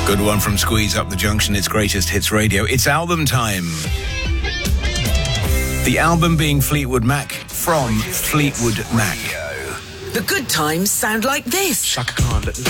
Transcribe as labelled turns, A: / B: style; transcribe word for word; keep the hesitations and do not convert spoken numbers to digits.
A: Good one from Squeeze Up the Junction. It's Greatest Hits Radio. It's album time. The album being Fleetwood Mac from Fleetwood Mac.
B: The good times sound like this.
C: Shaka Khan.